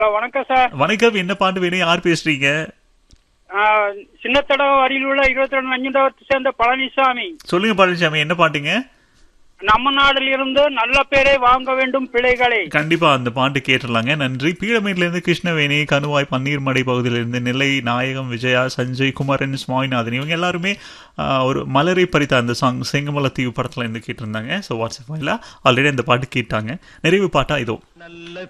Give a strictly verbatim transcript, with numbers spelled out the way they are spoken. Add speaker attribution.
Speaker 1: Sir, வணக்கம் sir.
Speaker 2: வணக்கம். என்ன பாட்டு வேணும்? யார் பேசுறீங்க?
Speaker 1: ஆ, சின்னத்தடம் அருகில் உள்ள இருபத்தி ரெண்டு நஞ்சுண்டவத்தை சேர்ந்த பழனிசாமி.
Speaker 2: சொல்லுங்க பழனிசாமி, என்ன பாட்டுங்க?
Speaker 1: நம்ம நாட்டில் இருந்து நல்ல பேரை வாங்க வேண்டும் பிள்ளைகளே.
Speaker 2: கண்டிப்பா அந்த பாட்டு கேட்டுடலாங்க. நன்றி. பீளமேட்ல இருந்து கிருஷ்ணவேணி, கணுவாய், பன்னீர்மடை பகுதியிலிருந்து நெல்லை, நாயகம், விஜயா, சஞ்சய், குமரன், சுவாமிநாதன் இவங்க எல்லாருமே ஒரு மலரை பறித்த அந்த சாங் செங்கமல தீவு படத்துல இருந்து கேட்டிருந்தாங்க. ஸோ வாட்ஸ்அப் வாயிலா ஆல்ரெடி அந்த பாட்டு கேட்டாங்க. நிறைவு பாட்டா இதோ.
Speaker 3: நல்ல